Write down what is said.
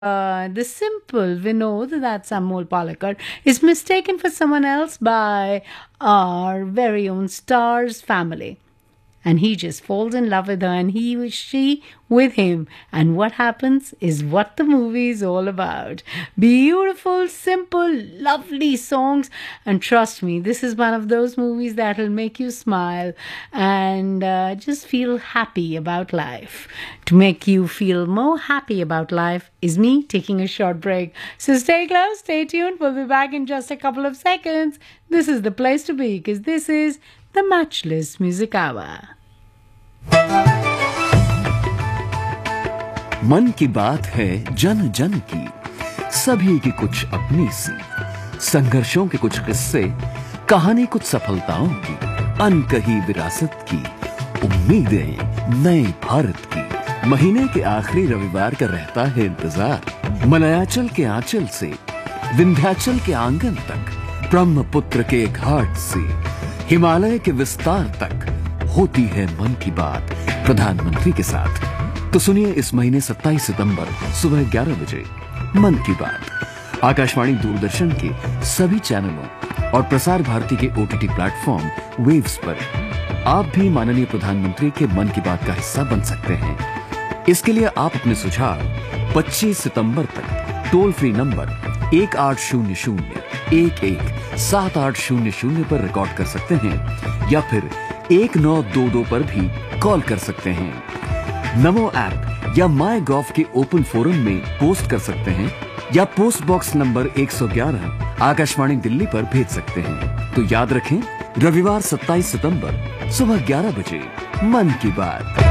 The simple Vinod, that's Amol Palakar, is mistaken for someone else by our very own star's family. And he just falls in love with her, and she with him. And what happens is what the movie is all about. Beautiful, simple, lovely songs. And trust me, this is one of those movies that will make you smile and just feel happy about life. To make you feel more happy about life is me taking a short break. So stay close, stay tuned. We'll be back in just a couple of seconds. This is the place to be, because this is the Matchless Music Hour. मन की बात है जन जन की, सभी की कुछ अपनी सी, संघर्षों के कुछ किस्से, कहानी कुछ सफलताओं की, अनकही विरासत की, उम्मीदें नए भारत की। महीने के आखिरी रविवार का रहता है इंतजार। मलयाचल के आंचल से विंध्याचल के आंगन तक, ब्रह्मपुत्र के घाट से हिमालय के विस्तार तक होती है मन की बात प्रधानमंत्री के साथ। तो सुनिए इस महीने 27 सितंबर सुबह 11 बजे मन की बात आकाशवाणी दूरदर्शन के सभी चैनलों और प्रसार भारती के OTT प्लेटफॉर्म वेव्स पर। आप भी माननीय प्रधानमंत्री के मन की बात का हिस्सा बन सकते हैं। इसके लिए आप अपने सुझाव 25 सितंबर तक टोल फ्री नंबर 1800-117800 पर रिकॉर्ड कर सकते हैं, या फिर 1922 पर भी कॉल कर सकते हैं। नमो ऐप या माई गॉव के ओपन फोरम में पोस्ट कर सकते हैं, या post box number 111 Akashvani Delhi पर भेज सकते हैं। तो याद रखें, रविवार 27 सितंबर सुबह 11 बजे मन की बात।